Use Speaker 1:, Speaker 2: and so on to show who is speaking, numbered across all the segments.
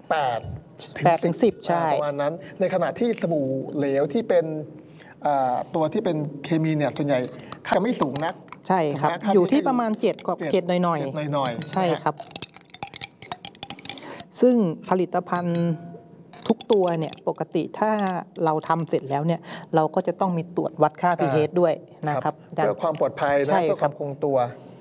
Speaker 1: 8 ถึง 10ใช่
Speaker 2: ประมาณนั้นในขณะที่สบู่เหลวที่เป็นตัวที่เป็นเคมีเนี่ยส่วนใหญ่ค่าไม่สูงนัก
Speaker 1: ใช่ครับอยู่ที่ประมาณ7 กว่า7หน่อยใช่ครับซึ่งผลิตภัณฑ์ทุกตัวเนี่ยปกติถ้าเราทำเสร็จแล้วเนี่ยเราก็จะต้องมีตรวจวัดค่า pH ด้วยนะครับ
Speaker 2: เพื่อความปลอดภัยนะเพื่อความคงตัว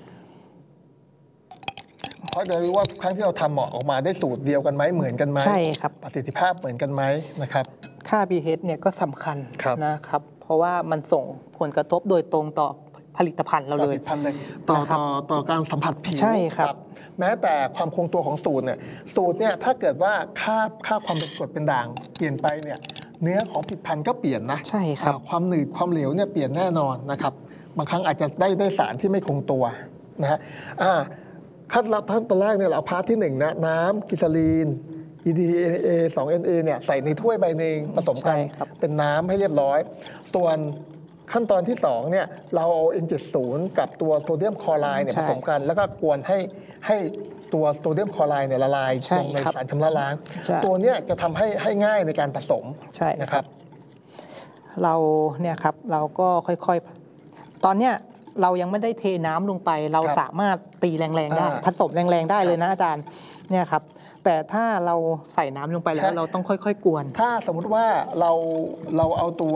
Speaker 2: เพราะจะรู้ว่าทุกครั้งที่เราทำออกมาได้สูตรเดียวกันไหมเหมือนกันไหม
Speaker 1: ใช่ครับ
Speaker 2: ประสิทธิภาพเหมือนกันไหมนะครับ
Speaker 1: ค่า pH เนี่ยก็สำคัญนะครับเพราะว่ามันส่งผลกระทบโดยตรงต่อผลิตภัณฑ์เราเลย
Speaker 2: ต่อการสัมผัสผิว
Speaker 1: ใช่ครับ
Speaker 2: แม้แต่ความคงตัวของสูตรเนี่ยถ้าเกิดว่าค่าความเป็นกรดเป็นด่างเปลี่ยนไปเนี่ยเนื้อของผลิตภัณฑ์ก็เปลี่ยนนะ
Speaker 1: ใช่ครับ
Speaker 2: ความหนืดความเหลวเนี่ยเปลี่ยนแน่นอนนะครับบางครั้งอาจจะได้สารที่ไม่คงตัวนะฮะขั้นตอนแรกเนี่ยเราเอาพาร์ทที่1นะน้ำกิซาลีน EDA 2NA เนี่ยใส่ในถ้วยใบหนึ่งผสมกันเป็นน้ำให้เรียบร้อยตัวขั้นตอนที่2เนี่ยเราเอา N70 กับตัวโซเดียมคลอไรด์เนี่ยผสมกันแล้วก็กวนให้ตัวโซเดียมคลอไรด์เนี่ยละลายลงในสารชำระล้างตัวเนี้ยจะทำให้ง่ายในการผสมนะครับ
Speaker 1: เราเนี่ยครับเราก็ค่อยๆตอนเนี้ยเรายังไม่ได้เทน้ำลงไปเราสามารถตีแรงๆได้ผสมแรงๆได้เลยนะอาจารย์เนี่ยครับแต่ถ้าเราใส่น้ำลงไปแล้วเราต้องค่อยๆกวน
Speaker 2: ถ้าสมมุติว่าเราเอาตัว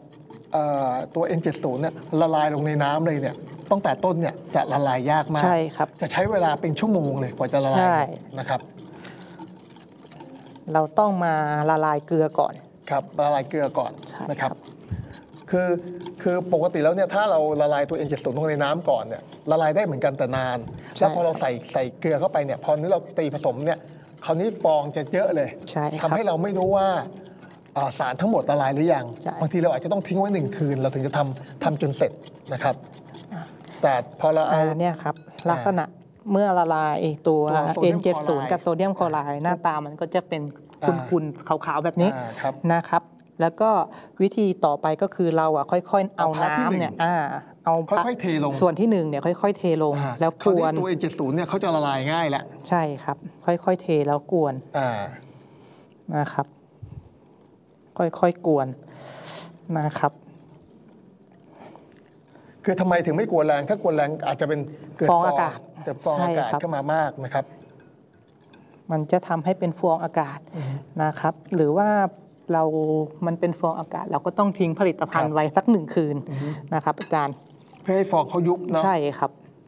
Speaker 2: N70 เนี่ยละลายลงในน้ำเลยเนี่ยตั้งแต่ต้นเนี่ยจะละลายยากมาก
Speaker 1: ใช่ครับ
Speaker 2: จะใช้เวลาเป็นชั่วโมงเลยกว่าจะละลายนะครับ
Speaker 1: เราต้องมาละลายเกลือก่อน
Speaker 2: ครับละลายเกลือก่อนนะครับคือปกติแล้วเนี่ยถ้าเราละลายตัว N70 ลงในน้ำก่อนเนี่ยละลายได้เหมือนกันแต่นานแล้วพอเราใส่เกลือเข้าไปเนี่ยพอนี้เราตีผสมเนี่ยคราวนี้ฟองจะเยอะเลยทำให้เราไม่รู้ว่าสารทั้งหมดละลายหรือยังบางทีเราอาจจะต้องทิ้งไว้1 คืนเราถึงจะทำจนเสร็จนะครับแต่พอเรา
Speaker 1: เนี่ยครับลักษณะเมื่อละลายตัว N70 กับโซเดียมคลอไรด์หน้าตามันก็จะเป็นขุ่นๆขาวๆแบบนี้นะครับแล้วก็วิธีต่อไปก็คือเราค่อยๆเอาน้ำเนี่ยเอา
Speaker 2: ค่อยๆเทลง
Speaker 1: ส่วนที่1เนี่ยค่อยๆเทลงแล้วกวน
Speaker 2: ตัว N70 เนี่ยเขาจะละลายง่ายแล้ว
Speaker 1: ใช่ครับค่อยๆเทแล้วกวนนะครับค่อยๆกวนนะครับ
Speaker 2: คือทำไมถึงไม่กวนแรงถ้ากวนแรงอาจจะเป็นเกิด
Speaker 1: ฟองอากาศ
Speaker 2: ฟองอากาศขึ้นมามากนะครับ
Speaker 1: มันจะทำให้เป็นฟองอากาศนะครับหรือว่ามันเป็นฟองอากาศเราก็ต้องทิ้งผลิตภัณฑ์ไว้สัก1 คืนนะครับอาจารย์
Speaker 2: เพื่อให้ฟองเขายุบเนาะ
Speaker 1: ใช่ครับ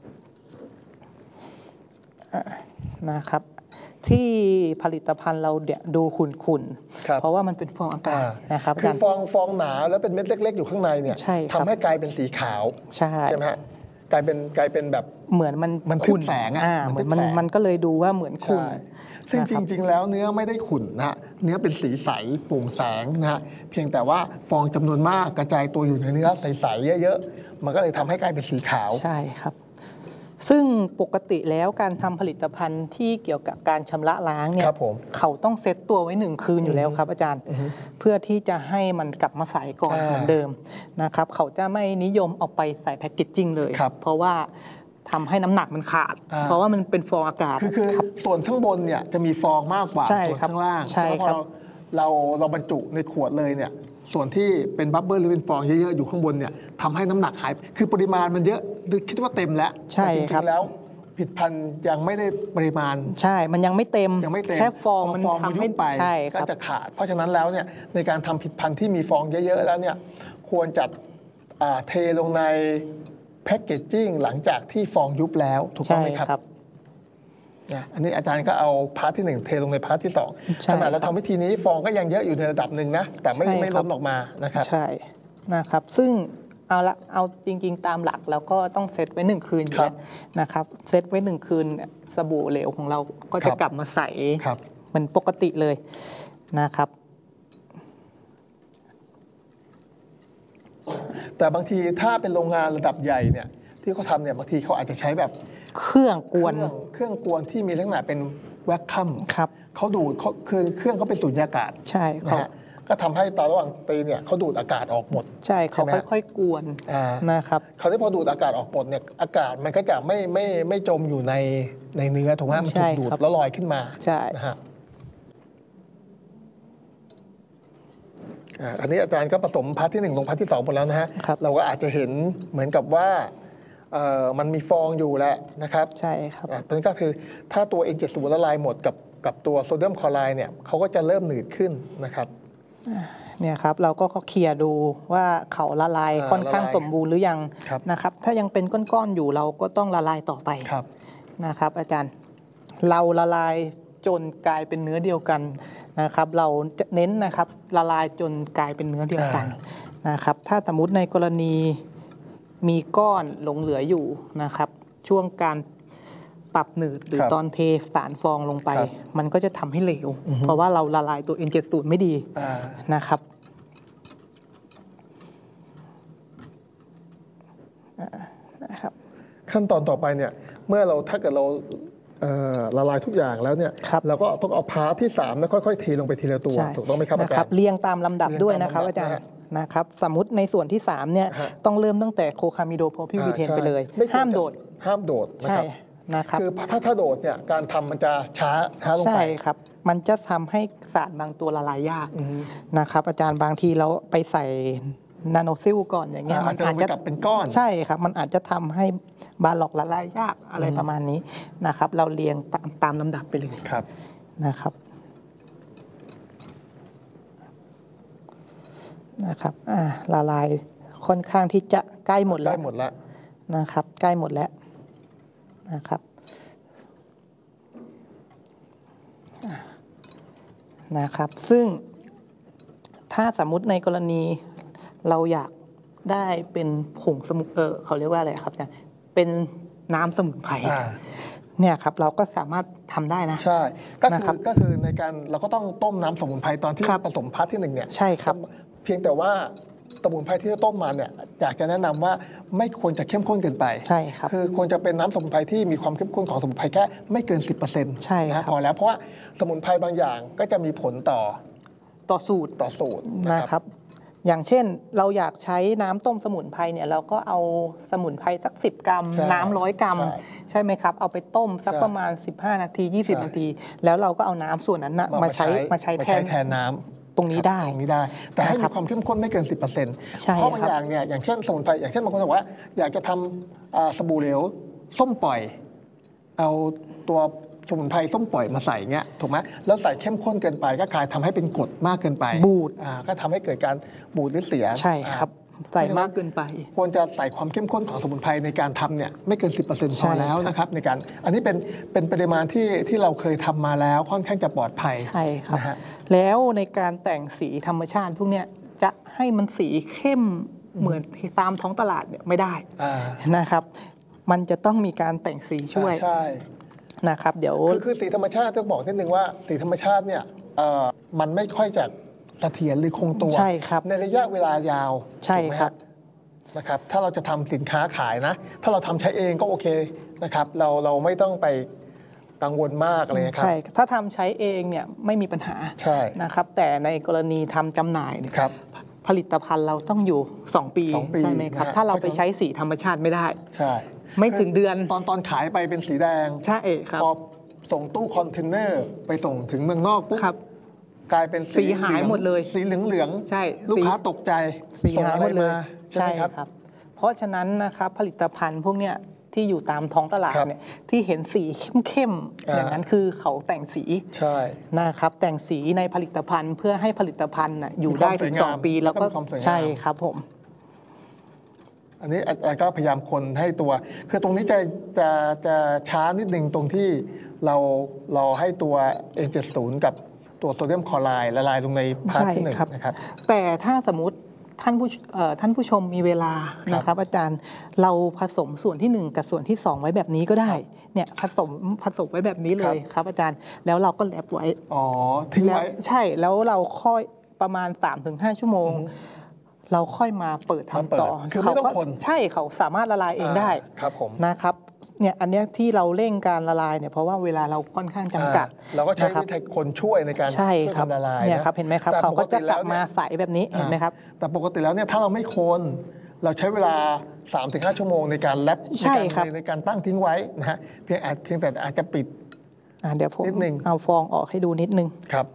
Speaker 1: นะครับที่ผลิตภัณฑ์เราดูขุ่นๆเพราะว่ามันเป็นฟองอากาศนะครับ
Speaker 2: คือฟองหนาแล้วเป็นเม็ดเล็กๆอยู่ข้างในเนี่ยทำให้กลายเป็นสีขาวใช่ไหมฮะกลายเป็นแบบ
Speaker 1: เหมือนมันขุ่นแสงเหมือนมันก็เลยดูว่าเหมือนขุ่น
Speaker 2: ซึ่งจริงๆแล้วเนื้อไม่ได้ขุ่นนะเนื้อเป็นสีใสโปร่งแสงนะฮะเพียงแต่ว่าฟองจำนวนมากกระจายตัวอยู่ในเนื้อใสๆเยอะๆมันก็เลยทำให้กลายเป็นสีขาว
Speaker 1: ใช่ครับซึ่งปกติแล้วการทำผลิตภัณฑ์ที่เกี่ยวกับการชำระล้างเนี่ยเขาต้องเซตตัวไว้1 คืนอยู่แล้วครับอาจารย์เพื่อที่จะให้มันกลับมาใสก่อนเหมือนเดิมนะครับเขาจะไม่นิยมเอาไปใส่แพคเกจจิ้งเลยเพราะว่าทำให้น้ำหนักมันขาดเพราะว่ามันเป็นฟองอากาศ
Speaker 2: คือส่วนข้างบนเนี่ยจะมีฟองมากกว่าส่วนข้างล่าง
Speaker 1: ใช่ครับ
Speaker 2: เราบรรจุในขวดเลยเนี่ยส่วนที่เป็นบับเบิ้ลหรือเป็นฟองเยอะๆอยู่ข้างบนเนี่ยทำให้น้ำหนักหายคือปริมาณมันเยอะคิดว่าเต็มแล้ว
Speaker 1: ใช่ครับ
Speaker 2: แล้วผลิตภัณฑ์ยังไม่ได้ปริมาณ
Speaker 1: ใช่มันยังไม่เต็มแค่ฟองมันทำให้
Speaker 2: ไปก็จะขาดเพราะฉะนั้นแล้วเนี่ยในการทำผลิตภัณฑ์ที่มีฟองเยอะๆแล้วเนี่ยควรจัดเทลงในแพ็กเกจจิ้งหลังจากที่ฟองยุบแล้วถูกต้องไหมครับอันนี้อาจารย์ก็เอาพาร์ทที่1เทลงในพาร์ทที่2ขณะเราทำวิธีนี้ฟองก็ยังเยอะอยู่ในระดับหนึ่งนะแต่ไม่ล้นออกมานะครับ
Speaker 1: ใช่นะครับซึ่งเอาจริงๆตามหลักเราก็ต้องเซตไว้1 คืนอยู่แล้วนะครับเซตไว้1 คืนสบู่เหลวของเราก็จะกลับมาใสเหมือนปกติเลยนะครับ
Speaker 2: แต่บางทีถ้าเป็นโรงงานระดับใหญ่เนี่ยที่เขาทำเนี่ยบางทีเขาอาจจะใช้แบบ
Speaker 1: เครื่องก
Speaker 2: วนที่มีลักษณะเป็นแวคคัมเขาดูดเครื่องเขาเป็นสุญญากาศ
Speaker 1: ใช่ครับ
Speaker 2: ก็ทำให้ตอนระหว่างตีเนี่ยเขาดูดอากาศออกหมด
Speaker 1: ใช่เขาค่อยๆกวนนะครับ
Speaker 2: เขาที่พอดูดอากาศออกหมดเนี่ยอากาศมันก็จะไม่จมอยู่ในเนื้อถูกไหมมันถูกดูดแล้วลอยขึ้นมา
Speaker 1: ใช่
Speaker 2: อันนี้อาจารย์ก็ผสมพาร์ทที่1ลงพาร์ทที่2หมดแล้วนะฮะเราก็อาจจะเห็นเหมือนกับว่ามันมีฟองอยู่แล้วนะครับ
Speaker 1: ใช่ครับ
Speaker 2: นั่นก็คือถ้าตัว N70 ละลายหมดกับตัวโซเดียมคลอไรด์เนี่ยเขาก็จะเริ่มหนืดขึ้นนะครับ
Speaker 1: เนี่ยครับเราก็เคลียร์ดูว่าเขาละลายค่อนข้างสมบูรณ์หรือยังนะครับถ้ายังเป็นก้อนๆอยู่เราก็ต้องละลายต่อไปนะครับอาจารย์เราละลายจนกลายเป็นเนื้อเดียวกันนะครับเราจะเน้นนะครับละลายจนกลายเป็นเนื้อเดียวกันนะครับถ้าสมมติในกรณีมีก้อนหลงเหลืออยู่นะครับช่วงการปรับหนืดหรือตอนเทสารฟองลงไปมันก็จะทำให้เหลวเพราะว่าเราละลายตัว N70 ไม่ดีนะครับ
Speaker 2: ขั้นตอนต่อไปเนี่ยเมื่อถ้าเกิดเราละลายทุกอย่างแล้วเนี่ยเราก็ต้องเอาพาร์ทที่3แล้วค่อยๆเทลงไปทีละตัวถูกต้องไหมครับอาจารย์
Speaker 1: เรียงตามลำดับด้วยนะครับอาจารย์นะครับสมมติในส่วนที่3เนี่ยต้องเริ่มตั้งแต่โคคามิโดโพรพิลบีเทนไปเลยห้ามโดดนะครับคือ
Speaker 2: ถ้าโดดเนี่ยการทำมันจะช้าลงไป
Speaker 1: ใช่ครับมันจะทำให้สารบางตัวละลายยากนะครับอาจารย์บางทีเราไปใส่นาโนซิลก่อนอย่างเงี้ย
Speaker 2: มันอาจจะเป็นก้อน
Speaker 1: ใช่ครับมันอาจจะทำให้บาล็อกละลายยากอะไรประมาณนี้นะครับเราเรียงตามลำดับไปเลยนะครับละลายค่อนข้างที่จะใกล้หมดแล้วนะครับใกล้หมดแล้วนะครับซึ่งถ้าสมมุติในกรณีเราอยากได้เป็นผงสมุนเขาเรียกว่าอะไรครับอาจารย์เป็นน้ำสมุนไพรเนี่ยครับเราก็สามารถทำได้นะ
Speaker 2: ใช่ก็คือในการเราก็ต้องต้มน้ำสมุนไพรตอนที่ผสมพาร์ทที่1เนี่ย
Speaker 1: ใช่ครับ
Speaker 2: เพียงแต่ว่าสมุนไพรที่จะต้มมาเนี่ยอยากจะแนะนำว่าไม่ควรจะเข้มข้นเกินไป
Speaker 1: ใช่ครับ
Speaker 2: คือควรจะเป็นน้ำสมุนไพรที่มีความเข้มข้นของสมุนไพรแค่ไม่เกิน 10%
Speaker 1: ใช่ครับ
Speaker 2: พอแล้วเพราะว่าสมุนไพรบางอย่างก็จะมีผลต่อสูตร
Speaker 1: นะครับอย่างเช่นเราอยากใช้น้ำต้มสมุนไพรเนี่ยเราก็เอาสมุนไพรสัก10 กรัมน้ำ100 กรัมใช่ไหมครับเอาไปต้มสักประมาณ15 นาที20 นาทีแล้วเราก็เอาน้ำส่วนนั้นมาใช้แทน
Speaker 2: น้ำ
Speaker 1: ตรงนี้ได้
Speaker 2: แต่ให้มีความเข้มข้นไม่เกิน 10%เพราะบางอย่างเนี่ยอย่างเช่นสมุนไพรอย่างเช่นบางคนบอกว่าอยากจะทำสบู่เหลวส้มปล่อยเอาตัวสมุนไพรส้มปล่อยมาใส่เงี้ยถูกไหมแล้วใส่เข้มข้นเกินไปก็กลายทำให้เป็นกรดมากเกินไป
Speaker 1: บูด
Speaker 2: ก็ทำให้เกิดการบูดหรือเสีย
Speaker 1: ใช่ครับใส่มากเกินไป
Speaker 2: ควรจะใส่ความเข้มข้นของสมุนไพรในการทำเนี่ยไม่เกิน 10% พอแล้วนะครับในการอันนี้เป็นปริมาณที่เราเคยทำมาแล้วค่อนข้างจะปลอดภัย
Speaker 1: ใช่ครับแล้วในการแต่งสีธรรมชาติพวกเนี้ยจะให้มันสีเข้มเหมือนตามท้องตลาดเนี่ยไม่ได้นะครับมันจะต้องมีการแต่งสีช่วยนะครับเดี๋ยว
Speaker 2: คือสีธรรมชาติต้องบอกนิดนึงว่าสีธรรมชาติเนี่ยมันไม่ค่อยจะเสถียรหรือคงตัว
Speaker 1: ใช่ครับ
Speaker 2: ในระยะเวลายาว
Speaker 1: ใช่ครับ
Speaker 2: นะครับถ้าเราจะทำสินค้าขายนะถ้าเราทำใช้เองก็โอเคนะครับเราไม่ต้องไปกังวลมากอะไรครับ
Speaker 1: ใช่ถ้าทำใช้เองเนี่ยไม่มีปัญหานะครับแต่ในกรณีทำจำหน่ายเนี่ยผลิตภัณฑ์เราต้องอยู่2 ปีใช่ไหมครับถ้าเราไปใช้สีธรรมชาติไม่ได้ไม่ถึงเดือน
Speaker 2: ตอนขายไปเป็นสีแดง
Speaker 1: ใช่ครับ
Speaker 2: พอส่งตู้คอนเทนเนอร์ไปส่งถึงเมืองนอกปุ๊บกลายเป็น
Speaker 1: สีหายหมดเลย
Speaker 2: สีเหลือง
Speaker 1: ใช่
Speaker 2: ลูกค้าตกใจ
Speaker 1: สีหายหมดเลยใช่ครับเพราะฉะนั้นนะครับผลิตภัณฑ์พวกเนี้ยที่อยู่ตามท้องตลาดเนี่ยที่เห็นสีเข้มๆอย่างนั้นคือเขาแต่งสีนะครับแต่งสีในผลิตภัณฑ์เพื่อให้ผลิตภัณฑ์อยู่ได้ถึง2 ปีแล้วก็ใช่ครับผม
Speaker 2: อันนี้อาจารย์ก็พยายามคนให้ตัวคือตรงนี้จะช้านิดนึงตรงที่เราให้ตัว N70 กับตัวโซเดียมคลอไรด์ละลายลงในพาร์ทที่1นะครับ
Speaker 1: แต่ถ้าสมมติท่านผู้ชมมีเวลานะครับอาจารย์เราผสมส่วนที่1กับส่วนที่2ไว้แบบนี้ก็ได้เนี่ยผสมไว้แบบนี้เลยครับอาจารย์แล้วเราก็แลบไว้
Speaker 2: ทิ้งไว้
Speaker 1: ใช่แล้วเราค่อยประมาณ 3-5 ชั่วโมงเราค่อยมาเปิดทำต่อ
Speaker 2: คือไม่ต้องคน
Speaker 1: ใช่เขาสามารถละลายเองได้นะครับเนี่ยอันนี้ที่เราเร่งการละลายเนี่ยเพราะว่าเวลาเราค่อนข้างจำกัด
Speaker 2: เราก็ใช้วิธีคนช่วยในการ
Speaker 1: ใช่ครับ
Speaker 2: ละลาย
Speaker 1: เนี่ยครับเห็นไหมครับเขาก็จะกลับมาใสแบบนี้เห็นไหมครับ
Speaker 2: แต่ปกติแล้วเนี่ยถ้าเราไม่คนเราใช้เวลา 3-5 ชั่วโมงในการแลบในการตั้งทิ้งไว้นะฮะเพียงแต่อาจจะปิด
Speaker 1: เดี๋ยวผมเอาฟองออกให้ดูนิดนึง
Speaker 2: ครับ